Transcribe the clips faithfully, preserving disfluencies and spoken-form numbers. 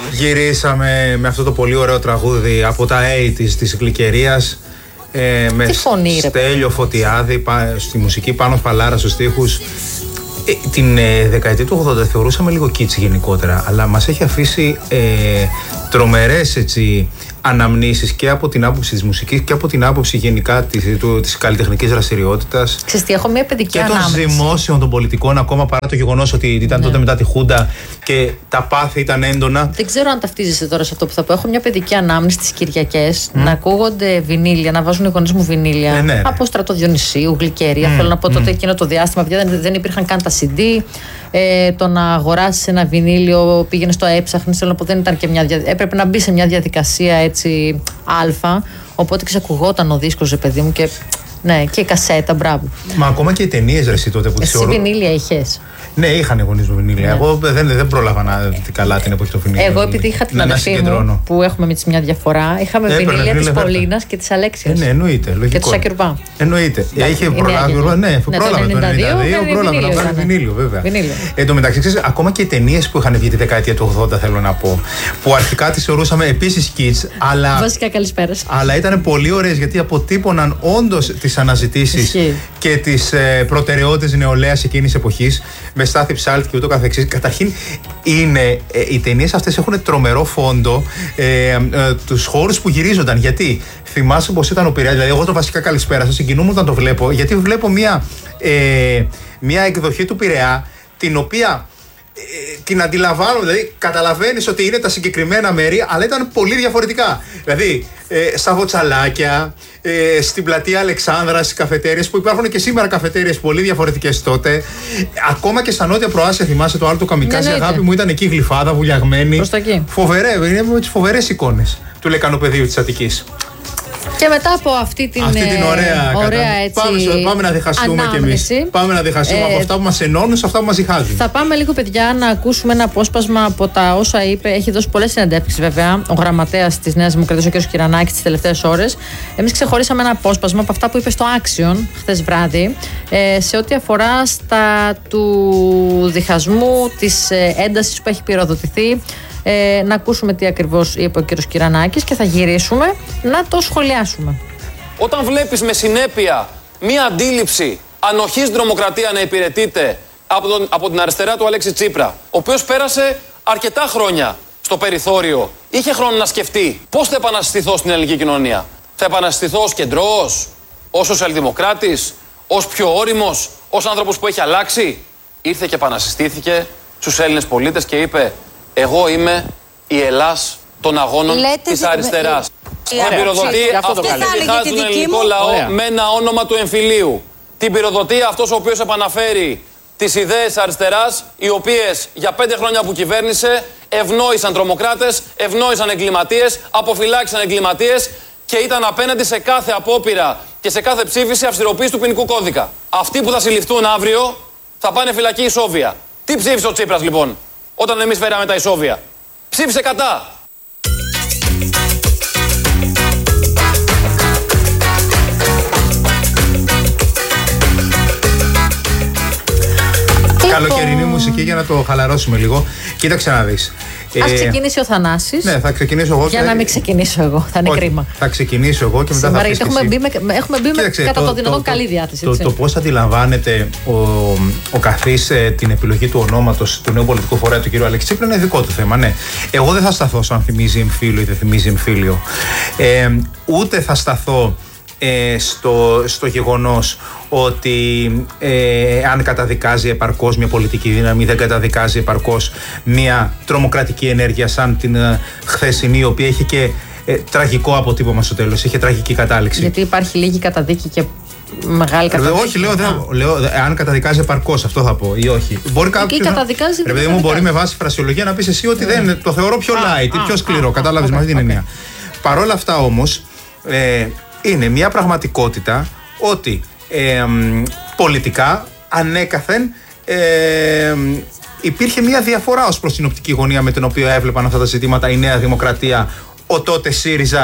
Γυρίσαμε με αυτό το πολύ ωραίο τραγούδι από τα ογδόντα της Γλυκερίας. Ε, με Τι φωνή, Στέλιο Φωτιάδη στη μουσική, Πάνος Παλάρα στους στίχους. Ε, την ε, δεκαετία του ογδόντα θεωρούσαμε λίγο κίτσι γενικότερα, αλλά μας έχει αφήσει ε, τρομερές έτσι, αναμνήσεις και από την άποψη της μουσικής και από την άποψη γενικά της, του, της καλλιτεχνικής δραστηριότητας. Ξέρεις τι, έχω μια παιδική και ανάμνηση. Και των ζυμώσεων των πολιτικών, ακόμα παρά το γεγονός ότι ήταν ναι. τότε μετά τη Χούντα και τα πάθη ήταν έντονα. Δεν ξέρω αν ταυτίζεσαι τώρα σε αυτό που θα πω. Έχω μια παιδική ανάμνηση τις Κυριακές mm. να ακούγονται βινίλια, να βάζουν οι γονείς μου βινίλια. Ε, ναι, ναι. Από Στρατό Διονυσίου, Γλυκερία. Mm. Θέλω να πω τότε mm. εκείνο το διάστημα, πια δεν, δεν υπήρχαν καν τα σι ντι. Ε, το να αγοράσεις ένα βινίλιο, πήγαινε στο έψαχνες, θέλω να πω, δεν ήταν και μια δια... έπρεπε να μπει σε μια διαδικασία έτσι αλφα, οπότε ξεκουγόταν ο δίσκος, ρε παιδί μου, και, ναι, και η κασέτα, μπράβο. Μα ακόμα και οι ταινίες, ρε εσύ τότε που τις Εσύ βινίλια είχες? Ναι, είχαν οι γονείς μου βινίλια. Ναι. Εγώ δεν, δεν πρόλαβα να δει καλά την εποχή του βινίλια. Εγώ επειδή είχα την αδερφή μου, που έχουμε με μια διαφορά, είχαμε ε, βινίλια της Πολίνας και της Αλέξιας. Ε, ναι, εννοείται. Λογικό. Και του Σακυρπά. Εννοείται. Είχε προλάβει. Ναι, πρόλαβε το ενενήντα δύο, πρόλαβε να πάρει βινίλιο, βέβαια. Εν τω μεταξύ, ξέρεις, ακόμα και οι ταινίες που είχαν βγει τη δεκαετία του ογδόντα, θέλω να πω, που αρχικά τις θεωρούσαμε επίσης kids, αλλά. Βασικά καλησπέρα. Αλλά ήταν πολύ ωραίες γιατί αποτύπωναν όντως τις αναζητήσεις και τις προτεραιότητες νεολαίας εκείνης εποχής. Με Στάθη Ψάλτη και ούτω καθεξής. Καταρχήν, είναι, ε, οι ταινίες αυτές έχουν τρομερό φόντο ε, ε, ε, τους χώρους που γυρίζονταν. Γιατί θυμάσαι πως ήταν ο Πειραιάς, δηλαδή, εγώ το βασικά καλησπέρα σας, συγκινούμαι όταν το βλέπω, γιατί βλέπω μια, ε, μια εκδοχή του Πειραιά, την οποία ε, την αντιλαμβάνω, δηλαδή καταλαβαίνεις ότι είναι τα συγκεκριμένα μέρη, αλλά ήταν πολύ διαφορετικά. Δηλαδή, ε, στα Βοτσαλάκια, ε, στην πλατεία Αλεξάνδρας, στις καφετέριες που υπάρχουν και σήμερα καφετέριες πολύ διαφορετικές τότε. Ακόμα και στα Νότια Προάσια, θυμάσαι το άλλο το Καμικάζι, ναι, αγάπη μου, ήταν εκεί γλυφάδα, βουλιαγμένη. Φοβερέ, είναι με τις φοβερές εικόνες του λεκανοπεδίου της Αττικής. Και μετά από αυτή την, αυτή την ωραία, ωραία έτσι, πάμε, πάμε να διχαστούμε κι εμείς. Πάμε να διχαστούμε ε, από αυτά που μας ενώνουν σε αυτά που μας διχάζουν. Θα πάμε λίγο, παιδιά, να ακούσουμε ένα απόσπασμα από τα όσα είπε. Έχει δώσει πολλές συνεντεύξεις, βέβαια, ο γραμματέας της Νέας Δημοκρατίας, ο κ. Κυρανάκης, τις τελευταίες ώρες. Εμείς ξεχωρίσαμε ένα απόσπασμα από αυτά που είπε στο Action χθες βράδυ, ε, σε ό,τι αφορά στα του διχασμού, της ε, έντασης που έχει πυροδοτηθεί. Ε, να ακούσουμε τι ακριβώς είπε ο κύριος Κυρανάκης και θα γυρίσουμε να το σχολιάσουμε. Όταν βλέπεις με συνέπεια μία αντίληψη ανοχής τρομοκρατία να υπηρετείται από, τον, από την αριστερά του Αλέξη Τσίπρα, ο οποίος πέρασε αρκετά χρόνια στο περιθώριο, είχε χρόνο να σκεφτεί πώς θα επαναστηθώ στην ελληνική κοινωνία. Θα επαναστηθώ ως κεντρώος, ως σοσιαλδημοκράτης, ως πιο όριμος, ως άνθρωπος που έχει αλλάξει? Ήρθε και επανασυστήθηκε στους Έλληνες πολίτες και είπε: εγώ είμαι η Ελλάς των αγώνων της αριστεράς. Την πυροδοτεί αυτό που διχάζει τον ελληνικό λαό. Ωραία. Με ένα όνομα του εμφυλίου. Την πυροδοτεί αυτός ο οποίος επαναφέρει τις ιδέες αριστεράς, οι οποίες για πέντε χρόνια που κυβέρνησε ευνόησαν τρομοκράτες, ευνόησαν εγκληματίες, αποφυλάξαν εγκληματίες και ήταν απέναντι σε κάθε απόπειρα και σε κάθε ψήφιση αυστηροποίηση του ποινικού κώδικα. Αυτοί που θα συλληφθούν αύριο θα πάνε φυλακή ισόβια. Τι ψήφισε ο Τσίπρας λοιπόν, όταν εμείς φέραμε τα ισόβια? Ψήφισε κατά. Καλοκαιρινή μουσική για να το χαλαρώσουμε λίγο. Κοίταξε να δεις. Ας ξεκινήσει ο Θανάσης. Ναι, θα ξεκινήσω εγώ. Για και... να μην ξεκινήσω εγώ. Θα είναι Όχι, κρίμα. Θα ξεκινήσω εγώ και μετά Σήμερα, θα πεις έχουμε μπει, με, έχουμε μπει Κοίταξε, με κατά το, το δυνατόν το, καλή διάθεση. Το, το, το πώς αντιλαμβάνεται ο, ο καθής ε, την επιλογή του ονόματος του νέου πολιτικού φορέα του κ. Αλέξη Τσίπρα είναι δικό του θέμα. Ναι. Εγώ δεν θα σταθώ σαν θυμίζει εμφύλιο ή δεν θυμίζει εμφύλιο. Ε, ούτε θα σταθώ Ε, στο, στο γεγονός ότι ε, αν καταδικάζει επαρκώς μια πολιτική δύναμη, δεν καταδικάζει επαρκώς μια τρομοκρατική ενέργεια σαν την ε, χθεσινή, η οποία είχε και ε, τραγικό αποτύπωμα στο τέλος, είχε τραγική κατάληξη. Γιατί υπάρχει λίγη καταδίκη και μεγάλη καταδίκη. Ε, όχι, λέω, δεν, λέω αν καταδικάζει επαρκώς, αυτό θα πω, ή όχι. Μπορεί κάποιος να. Καταδικάζει. Ρε παιδί μου, μπορεί με βάση φρασιολογία να πεις εσύ ότι yeah. δεν, το θεωρώ πιο light, ah, πιο σκληρό. Ah, κατάλαβες okay, με αυτή την έννοια. Okay. Παρ' όλα αυτά όμως. Ε, είναι μια πραγματικότητα ότι ε, πολιτικά ανέκαθεν ε, υπήρχε μια διαφορά ως προς την οπτική γωνία με την οποία έβλεπαν αυτά τα ζητήματα η Νέα Δημοκρατία, ο τότε ΣΥΡΙΖΑ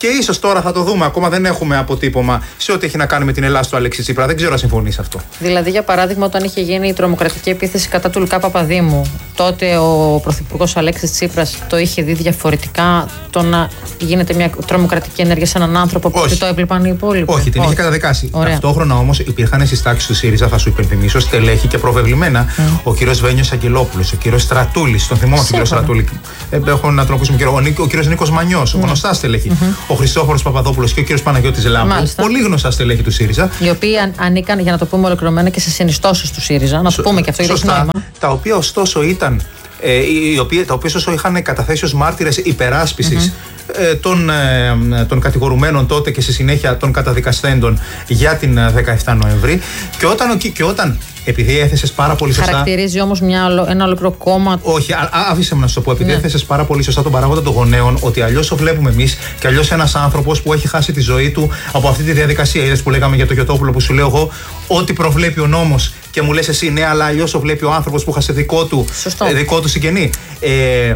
Και ίσως τώρα θα το δούμε. Ακόμα δεν έχουμε αποτύπωμα σε ό,τι έχει να κάνει με την Ελλάδα του Αλέξη Τσίπρα. Δεν ξέρω αν συμφωνεί σε αυτό. Δηλαδή, για παράδειγμα, όταν είχε γίνει η τρομοκρατική επίθεση κατά του Λουκά Παπαδήμου, τότε ο πρωθυπουργός Αλέξης Τσίπρας το είχε δει διαφορετικά το να γίνεται μια τρομοκρατική ενέργεια σε έναν άνθρωπο που το έβλεπαν οι υπόλοιποι. Όχι, την Όχι. είχε καταδικάσει. Ωραία. Ταυτόχρονα όμως υπήρχαν στις τάξεις του ΣΥΡΙΖΑ, θα σου υπενθυμίσω, στελέχη και προβεβλημένα. Mm. Ο κύριος Βένιος Αγγελόπουλος, ο κύριος Στρατούλης, τον θυμόμαστε τον κύριο Στρατούλη. Ε, έχω να τον ακούσουμε κύριο. Ο κύριος Νίκος Μανιός, mm. γνωστά στελέχη. Mm-hmm. Ο Χριστόφορος Παπαδόπουλος και ο κύριος Παναγιώτης Λάμπου. Πολύ γνωστά στελέχη του ΣΥΡΙΖΑ. Οι οποίοι ανήκαν, για να το πούμε ολοκληρωμένα, και σε συνιστώσεις του ΣΥΡΙΖΑ. Να το πούμε και αυτό για το νόημα. Τα οποία ωστόσο ήταν. Ε, οι οποίοι, τα οποία ωστόσο είχαν καταθέσει ως μάρτυρες υπεράσπισης mm-hmm. ε, των, ε, των κατηγορουμένων τότε και στη συνέχεια των καταδικαστέντων για την δεκαεφτά Νοεμβρή. Και όταν, και όταν επειδή έθεσες πάρα πολύ σωστά. Χαρακτηρίζει όμως μια, ένα ολόκληρο κόμμα. Όχι, α, άφησε μου να σου το πω. Επειδή ναι. έθεσες πάρα πολύ σωστά τον παράγοντα των γονέων, ότι αλλιώς το βλέπουμε εμείς και αλλιώς ένας άνθρωπος που έχει χάσει τη ζωή του από αυτή τη διαδικασία. Είδες που λέγαμε για το Γιωτόπουλο, που σου λέω εγώ, ό,τι προβλέπει ο νόμος και μου λες εσύ, ναι, αλλά αλλιώς το βλέπει ο άνθρωπος που χάσε δικό του, ε, δικό του συγγενή. Ε,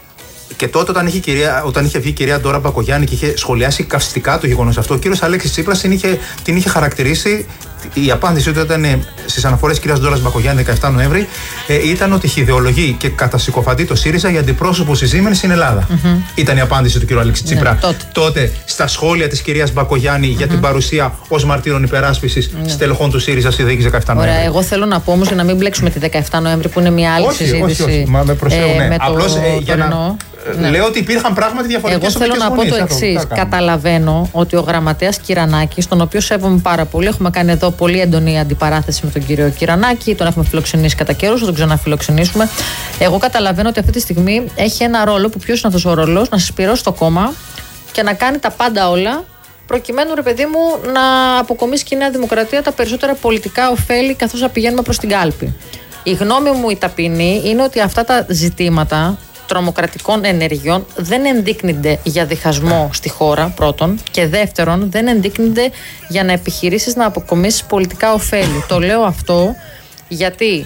Και τότε, όταν είχε, κυρία, όταν είχε βγει η κυρία Ντόρα Μπακογιάννη και είχε σχολιάσει καυστικά το γεγονός αυτό, ο κύριος Αλέξης Τσίπρας την είχε, την είχε χαρακτηρίσει. Η απάντηση του ήταν στις αναφορές της κυρίας Ντόρας Μπακογιάννη δεκαεφτά Νοέμβρη, ε, ήταν ότι ιδεολογεί και κατασυκοφαντεί το ΣΥΡΙΖΑ για αντιπρόσωπο στη Siemens στην Ελλάδα. Mm-hmm. Ήταν η απάντηση του κύριου Αλέξη Τσίπρα. Ναι, τότε. τότε στα σχόλια της κυρίας Μπακογιάννη mm-hmm. για την παρουσία ως μαρτύρων υπεράσπισης mm-hmm. στελεχών του ΣΥΡΙΖΑ στη διοίκηση δεκαεφτά Νοέμβρη. Ωραία, εγώ θέλω να πω όμως για να μην μπλέξουμε τη δεκαεφτά Νοέμβρη που είναι μια άλλη όχι, συζήτηση. Όχι, όχι, μα με προσέχουν. Ναι. Απλώς ε, για να. Ναι. Λέω ότι υπήρχαν πράγματι διαφορετικές Εγώ θέλω να πω το εξής. Καταλαβαίνω ότι ο γραμματέας Κυρανάκης, τον οποίο σέβομαι πάρα πολύ, έχουμε κάνει εδώ πολύ έντονη αντιπαράθεση με τον κύριο Κυρανάκη, τον έχουμε φιλοξενήσει κατά καιρούς, θα τον ξαναφιλοξενήσουμε. Εγώ καταλαβαίνω ότι αυτή τη στιγμή έχει ένα ρόλο που ποιος είναι αυτός ο ρόλος, να συσπηρώσει το κόμμα και να κάνει τα πάντα όλα, προκειμένου, ρε παιδί μου, να αποκομίσει και η Νέα Δημοκρατία τα περισσότερα πολιτικά ωφέλη καθώς θα πηγαίνουμε προς την κάλπη. Η γνώμη μου η ταπεινή είναι ότι αυτά τα ζητήματα τρομοκρατικών ενεργειών δεν ενδείκνυνται για διχασμό στη χώρα, πρώτον, και δεύτερον, δεν ενδείκνυνται για να επιχειρήσεις να αποκομίσεις πολιτικά ωφέλη. Το λέω αυτό γιατί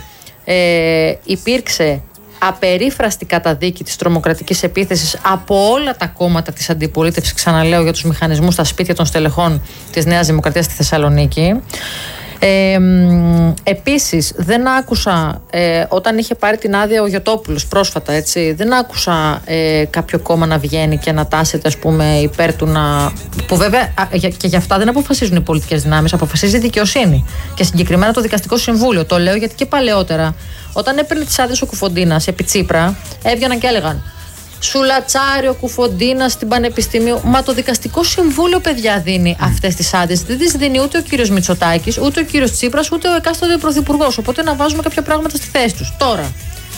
ε, υπήρξε απερίφραστη καταδίκη της τρομοκρατικής επίθεσης από όλα τα κόμματα της αντιπολίτευσης, ξαναλέω, για τους μηχανισμούς στα σπίτια των στελεχών της Νέας Δημοκρατίας στη Θεσσαλονίκη. Ε, επίσης δεν άκουσα ε, όταν είχε πάρει την άδεια ο Γιωτόπουλος πρόσφατα, έτσι, δεν άκουσα ε, κάποιο κόμμα να βγαίνει και να τάσεται, ας πούμε, υπέρ του να, που βέβαια α, και γι' αυτά δεν αποφασίζουν οι πολιτικές δυνάμεις, αποφασίζει η δικαιοσύνη και συγκεκριμένα το Δικαστικό Συμβούλιο. Το λέω γιατί και παλαιότερα όταν έπαιρνε τις άδειες ο Κουφοντίνας επί Τσίπρα, έβγαιναν και έλεγαν σουλατσάρει ο Κουφοντίνας στην Πανεπιστημίου. Μα το Δικαστικό Συμβούλιο, παιδιά, δίνει αυτές τις άδειες. Δεν τις δίνει ούτε ο κύριος Μητσοτάκης, ούτε ο κύριος Τσίπρας, ούτε ο εκάστοτε πρωθυπουργός. Οπότε να βάζουμε κάποια πράγματα στη θέση τους. Τώρα,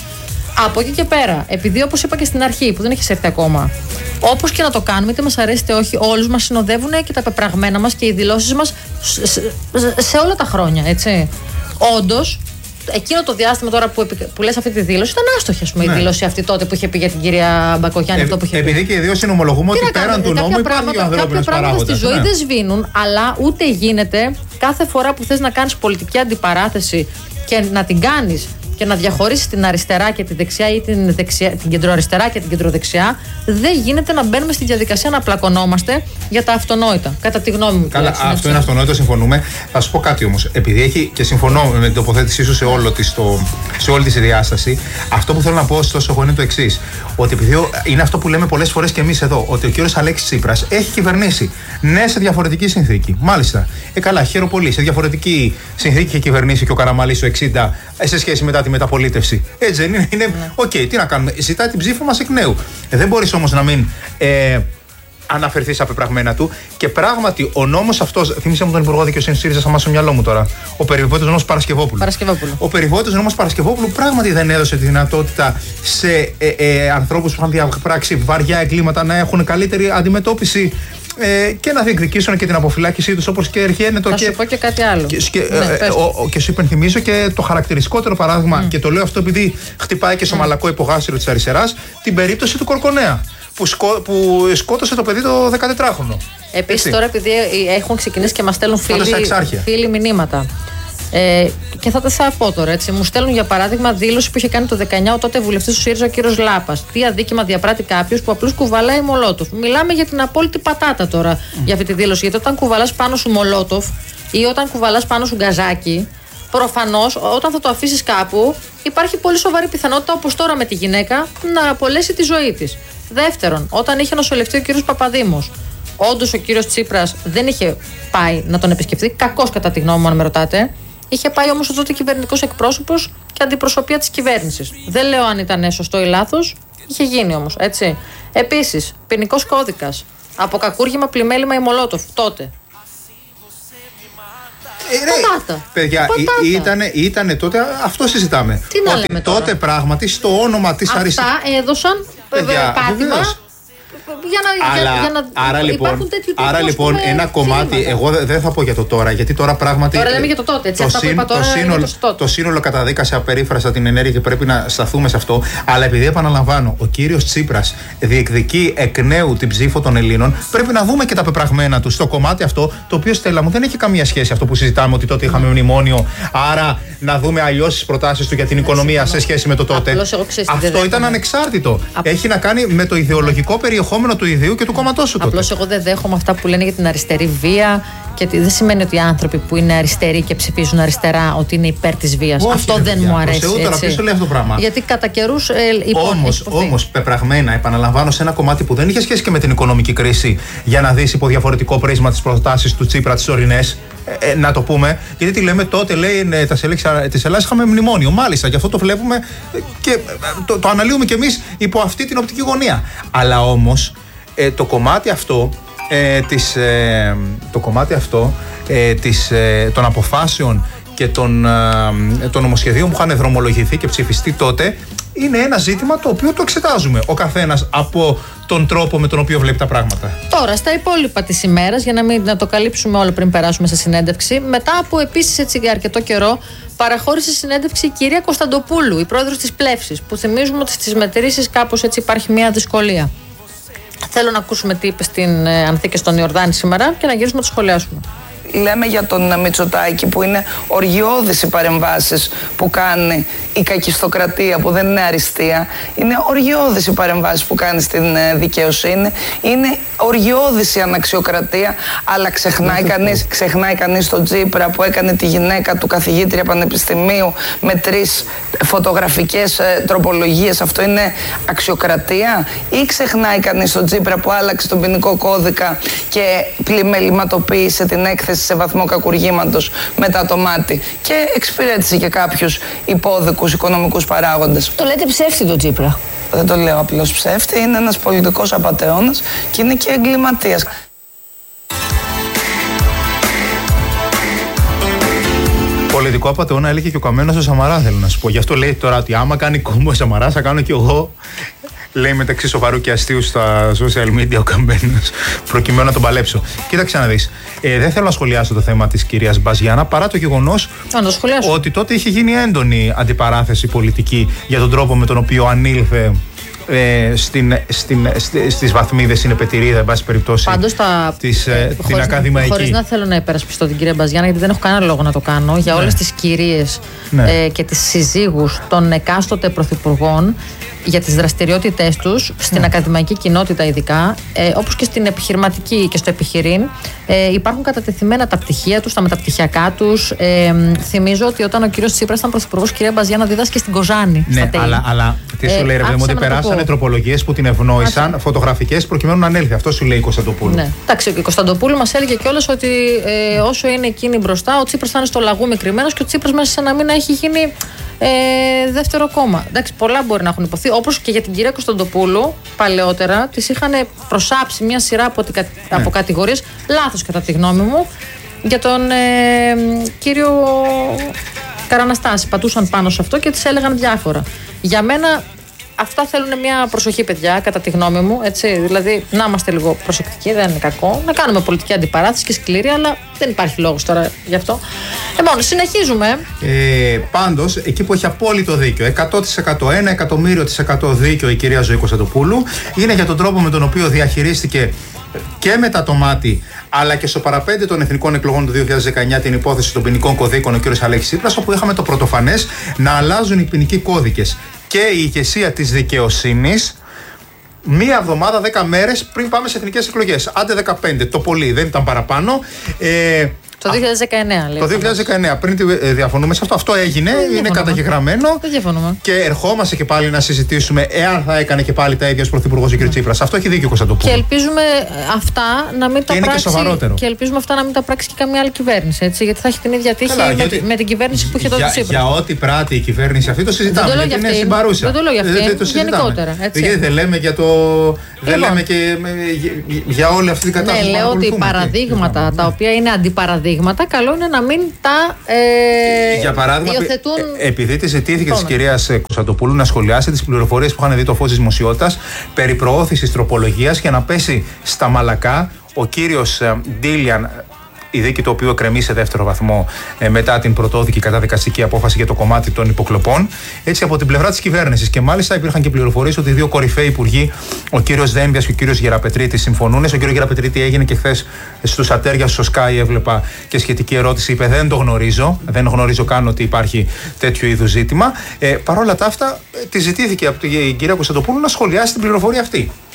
από εκεί και πέρα, επειδή όπως είπα και στην αρχή, που δεν έχει έρθει ακόμα, όπως και να το κάνουμε, είτε μας αρέσει είτε όχι, όλους μας συνοδεύουν και τα πεπραγμένα μας και οι δηλώσεις μας σε, σε, σε όλα τα χρόνια, έτσι. Όντως, εκείνο το διάστημα τώρα που, που λες αυτή τη δήλωση ήταν άστοχη, ας πούμε, ναι. η δήλωση αυτή τότε που είχε πει για την κυρία Μπακογιάννη. Ε, αυτό που είχε επειδή πει. και οι δύο συνομολογούμε ότι πέραν του νόμου υπάρχει ο ανθρώπινος παράγοντας. Κάποια πράγματα στη ζωή ναι. δεν σβήνουν, αλλά ούτε γίνεται κάθε φορά που θες να κάνεις πολιτική αντιπαράθεση και να την κάνεις και να διαχωρίσεις την αριστερά και τη δεξιά ή την, δεξιά, την κεντροαριστερά και την κεντροδεξιά, δεν γίνεται να μπαίνουμε στη διαδικασία να πλακωνόμαστε για τα αυτονόητα. Κατά τη γνώμη μου. Καλά, αυτό έτσι. Είναι αυτονόητο, συμφωνούμε. Θα σου πω κάτι όμως. Επειδή έχει και συμφωνώ με την τοποθέτησή σου σε, όλο της, το, σε όλη τη διάσταση, αυτό που θέλω να πω ωστόσο εγώ είναι το εξής. Ότι επειδή είναι αυτό που λέμε πολλές φορές και εμείς εδώ, ότι ο κύριος Αλέξης Τσίπρας έχει κυβερνήσει. Ναι, σε διαφορετική συνθήκη. Μάλιστα. Ε, καλά, χαίρομαι πολύ. Σε διαφορετική συνθήκη είχε κυβερνήσει και ο Καραμανλής το εξήντα σε σχέση με τη μεταπολίτευση. Έτσι δεν είναι. είναι Οκ, okay, τι να κάνουμε. Ζητάει την ψήφο μας εκ νέου. Ε, δεν μπορείς όμως να μην ε, αναφερθείς απεπραγμένα του. Και πράγματι ο νόμος αυτός. Θύμισε μου τον Υπουργό Δικαιοσύνης ΣΥΡΙΖΑ, σαν στο μυαλό μου τώρα. Ο περιβόητος νόμος Παρασκευόπουλου. Παρασκευόπουλου. Ο περιβόητος νόμος Παρασκευόπουλου πράγματι δεν έδωσε τη δυνατότητα σε ε, ε, ανθρώπους που είχαν διαπράξει βαριά εγκλήματα να έχουν καλύτερη αντιμετώπιση. Ε, και να διεκδικήσουν και την αποφυλάκησή τους όπως και έρχεται. Θα σου πω και κάτι άλλο. Και, και, ναι, ε, ο, και σου υπενθυμίζω και το χαρακτηριστικότερο παράδειγμα, mm. και το λέω αυτό επειδή χτυπάει και στο mm. μαλακό υπογάστριο της αριστεράς, την περίπτωση του Κορκονέα. Που, σκό, που σκότωσε το παιδί το δεκατετράχρονο. Επίσης τώρα, επειδή έχουν ξεκινήσει και μας στέλνουν φίλοι, φίλοι μηνύματα. Ε, και θα τα θα πω τώρα, έτσι. Μου στέλνουν για παράδειγμα δήλωση που είχε κάνει το δεκαεννιά ο τότε βουλευτής του ΣΥΡΙΖΑ ο κύριος Λάπας. Τι αδίκημα διαπράττει κάποιος που απλώς κουβαλάει μολότοφ. Μιλάμε για την απόλυτη πατάτα τώρα mm. για αυτή τη δήλωση. Γιατί όταν κουβαλάς πάνω σου μολότοφ ή όταν κουβαλάς πάνω σου γκαζάκι, προφανώς όταν θα το αφήσεις κάπου, υπάρχει πολύ σοβαρή πιθανότητα, όπως τώρα με τη γυναίκα, να απολέσει τη ζωή της. Δεύτερον, όταν είχε νοσηλευτεί ο κύριος Παπαδήμος, όντως ο κύριος Τσίπρας δεν είχε πάει να τον επισκεφθεί, κακώς κατά τη γνώμη μου, αν με ρωτάτε. Είχε πάει όμως ο τότε κυβερνητικός εκπρόσωπος και αντιπροσωπεία της κυβέρνησης. Δεν λέω αν ήταν σωστό ή λάθος, είχε γίνει όμως, έτσι. Επίσης, ποινικός κώδικας. Από κακούργημα, πλημέλημα ή μολότοφ. Τότε. Ε, πατάτα. Παιδιά, ήτανε, ήτανε τότε, αυτό συζητάμε. Τι να ότι λέμε τότε τώρα. Πράγματι στο όνομα της αριστεράς. Αυτά έδωσαν πάτημα. Για να, Αλλά, για, για να άρα λοιπόν, τέτοιου άρα λοιπόν πούμε, ένα κομμάτι, θύματα. Εγώ δεν θα πω για το τώρα, γιατί τώρα πράγματι. Τώρα λέμε για το τότε. Έτσι, το, αυτά συν, που είπα τώρα το, σύνολο, το, τότε. το σύνολο καταδίκασε απερίφραστα την ενέργεια και πρέπει να σταθούμε σε αυτό. Αλλά επειδή επαναλαμβάνω, ο κύριος Τσίπρας διεκδικεί εκ νέου την ψήφο των Ελλήνων, πρέπει να δούμε και τα πεπραγμένα του στο κομμάτι αυτό, το οποίο Στέλλα μου δεν έχει καμία σχέση αυτό που συζητάμε, ότι τότε είχαμε μνημόνιο. Άρα να δούμε αλλιώς τις προτάσεις του για την οικονομία σε σχέση με το τότε. Αυτό ήταν ανεξάρτητο. Έχει να κάνει με το ιδεολογικό περιεχόμενο του ιδίου και του κόμματός σου. Απλώς εγώ δεν δέχομαι αυτά που λένε για την αριστερή βία, και δεν σημαίνει ότι οι άνθρωποι που είναι αριστεροί και ψηφίζουν αριστερά ότι είναι υπέρ της βίας. Όχι, αυτό δεν μου αρέσει. Τώρα ποιος το λέει αυτό το πράγμα. Γιατί κατά καιρούς. Ε, όμως, όμως, πεπραγμένα, επαναλαμβάνω, σε ένα κομμάτι που δεν είχε σχέση και με την οικονομική κρίση, για να δεις υπό διαφορετικό πρίσμα τις προτάσεις του Τσίπρα, τις ορεινές. Ε, ε, να το πούμε, γιατί τι λέμε τότε, λέει τα σελέξη της Ελλάδας είχαμε μνημόνιο. Μάλιστα, γι' αυτό το βλέπουμε και το, το αναλύουμε κι εμείς υπό αυτή την οπτική γωνία. Αλλά όμως ε, το κομμάτι αυτό, ε, της, ε, το κομμάτι αυτό ε, της, ε, των αποφάσεων και των, ε, των νομοσχεδίων που είχαν δρομολογηθεί και ψηφιστεί τότε, είναι ένα ζήτημα το οποίο το εξετάζουμε ο καθένας από τον τρόπο με τον οποίο βλέπει τα πράγματα. Τώρα, στα υπόλοιπα της ημέρας, για να μην να το καλύψουμε όλο πριν περάσουμε σε συνέντευξη, μετά από επίσης έτσι για αρκετό καιρό, παραχώρησε συνέντευξη η κυρία Κωνσταντοπούλου, η πρόεδρος της Πλεύσης, που θυμίζουμε ότι στις μετρήσεις κάπως έτσι υπάρχει μια δυσκολία. Θέλω να ακούσουμε τι είπε στην Ανθή και στον Ιορδάνη σήμερα και να γυρίσουμε να το σχολιάσουμε. Λέμε για τον Μητσοτάκη που είναι οργιώδης οι παρεμβάσεις που κάνει η κακιστοκρατία, που δεν είναι αριστεία. Είναι οργιώδης οι παρεμβάσεις που κάνει στην δικαιοσύνη. Είναι οργιώδης η αναξιοκρατία. Αλλά ξεχνάει κανείς, ξεχνάει κανείς τον Τσίπρα που έκανε τη γυναίκα του καθηγήτρια πανεπιστημίου με τρεις φωτογραφικές ε, τροπολογίες. Αυτό είναι αξιοκρατία? Ή ξεχνάει κανείς τον Τσίπρα που άλλαξε τον ποινικό κώδικα και πλημεληματοποίησε την έκθεση σε βαθμό κακουργήματος μετά το μάτι και εξυπηρέτησε και κάποιους υπόδικους οικονομικούς παράγοντες. Το λέτε ψεύτη το Τσίπρα? Δεν το λέω απλώς ψεύτη, είναι ένας πολιτικός απατεώνας και είναι και εγκληματίας. Πολιτικό απατεώνα έλεγε και ο Καμένος ο Σαμαρά, θέλω να σου πω. Γι' αυτό λέει τώρα ότι άμα κάνει κόμμα ο Σαμαράς, θα κάνω κι εγώ. Λέει μεταξύ σοβαρού και αστείου στα social media ο Καμένος, προκειμένου να τον παλέψω. Κοίταξε να δεις. Ε, δεν θέλω να σχολιάσω το θέμα της κυρίας Μπαζιάνα, παρά το γεγονός ότι τότε είχε γίνει έντονη αντιπαράθεση πολιτική για τον τρόπο με τον οποίο ανήλθε ε, στην, στην, στι, στις βαθμίδες στην επετηρίδα, εν πάση περιπτώσει, πάντως τα, της, ε, χωρίς, την ακαδημαϊκή. Χωρίς να θέλω να υπερασπιστώ την κυρία Μπαζιάνα, γιατί δεν έχω κανένα λόγο να το κάνω, για ναι. όλες τις κυρίες ναι. ε, και τις συζύγους των εκάστοτε πρωθυπουργών, για τις δραστηριότητές τους στην mm. ακαδημαϊκή κοινότητα ειδικά, ε, όπως και στην επιχειρηματική και στο επιχειρήν, ε, υπάρχουν κατατεθειμένα τα πτυχία τους, τα μεταπτυχιακά τους. Ε, θυμίζω ότι όταν ο κύριος Τσίπρας ήταν πρωθυπουργός, η κυρία Μπαζιάνα δίδασκε στην Κοζάνη. Ναι, αλλά, αλλά τι σου ε, λέει, ρε παιδί μου, ότι περάσανε τροπολογίες που την ευνόησαν, φωτογραφικές, προκειμένου να ανέλθει. Αυτό σου λέει η Κωνσταντοπούλου. Ναι. Εντάξει, η Κωνσταντοπούλου μας έλεγε κιόλας ότι ε, όσο είναι εκείνη μπροστά, ο Τσίπρας θα είναι στο λαγούμι κρυμμένος και ο Τσίπρας μέσα σε ένα μήνα έχει γίνει ε, δεύτερο κόμμα. Εντάξει, πολλά μπορεί να έχουν υποθεί. Όπως και για την κυρία Κωνσταντοπούλου, παλαιότερα της είχαν προσάψει μια σειρά από, ναι. από κατηγορίες, λάθος κατά τη γνώμη μου, για τον ε, κύριο Καραναστάση. Πατούσαν πάνω σε αυτό και της έλεγαν διάφορα. Για μένα αυτά θέλουν μια προσοχή, παιδιά, κατά τη γνώμη μου. Έτσι. Δηλαδή, να είμαστε λίγο προσεκτικοί, δεν είναι κακό. Να κάνουμε πολιτική αντιπαράθεση και σκληρή, αλλά δεν υπάρχει λόγος τώρα γι' αυτό. Λοιπόν, συνεχίζουμε. Ε, πάντως, εκεί που έχει απόλυτο δίκιο, εκατό τοις εκατό, ένα εκατομμύριο της εκατό δίκιο η κυρία Ζωή Κωνσταντοπούλου, είναι για τον τρόπο με τον οποίο διαχειρίστηκε και μετά το μάτι, αλλά και στο παραπέντε των εθνικών εκλογών του δύο χιλιάδες δεκαεννιά την υπόθεση των ποινικών κωδίκων ο κ. Αλέξης Τσίπρας, όπου είχαμε το πρωτοφανές να αλλάζουν οι ποινικοί κώδικες και η ηγεσία της δικαιοσύνης μία εβδομάδα, δέκα μέρες πριν πάμε σε εθνικές εκλογές. Άντε δεκαπέντε, το πολύ, δεν ήταν παραπάνω. Ε, Το δύο χιλιάδες δεκαεννέα, λέει. Το δύο χιλιάδες δεκαεννέα, πριν ε, διαφωνούμε σε αυτό, αυτό έγινε, δεν είναι καταγεγραμμένο. Δεν διαφωνούμε. Και ερχόμαστε και πάλι να συζητήσουμε εάν θα έκανε και πάλι τα ίδια ως πρωθυπουργός ο κ. Τσίπρας. Αυτό έχει δίκιο ο Κωνσταντοπούλου. Και ελπίζουμε αυτά να μην τα είναι πράξει. Και σοβαρότερο. Και ελπίζουμε αυτά να μην τα πράξει και καμία άλλη κυβέρνηση. Έτσι, γιατί θα έχει την ίδια τύχη Καλά, με, γιατί... με την κυβέρνηση που είχε τότε για, Τσίπρα. για ό,τι πράττει η κυβέρνηση αυτή το συζητάμε. Δεν το λέω γιατί για είναι αυτήν. συμπαρούσα. Δεν το λέω για αυτήν. Δεν, δεν Γενικότερα. Έτσι. Γιατί δεν λέμε για το. Δεν Λοιπόν. λέμε και για, για όλη αυτή την κατάσταση. Ναι, λέω ότι παραδείγματα τα οποία είναι αντιπαραδείγματα, καλό είναι να μην τα ε, για παράδειγμα, υιοθετούν. Ε, επειδή τη ζητήθηκε τη κυρία Κωνσταντοπούλου να σχολιάσει τις πληροφορίες που είχαν δει το φως της δημοσιότητας περί προώθησης τροπολογίας για να πέσει στα μαλακά ο κύριος Ντίλιαν, η δίκη του οποίου εκκρεμεί σε δεύτερο βαθμό ε, μετά την πρωτόδικη καταδικαστική απόφαση για το κομμάτι των υποκλοπών, έτσι από την πλευρά της κυβέρνησης. Και μάλιστα υπήρχαν και πληροφορίες ότι οι δύο κορυφαίοι υπουργοί, ο κύριος Δένδιας και ο κύριος Γεραπετρίτης, συμφωνούν. Στον κύριο Γεραπετρίτη έγινε και χθες στους Ατέρια στο Sky, έβλεπα και σχετική ερώτηση. Είπε: δεν το γνωρίζω, δεν γνωρίζω καν ότι υπάρχει τέτοιο είδους ζήτημα. Ε, Παρ' όλα τα αυτά, ε, τη ζητήθηκε από την κυρία Κωνσταντοπούλου να σχολιάσει την πληροφορία αυτή.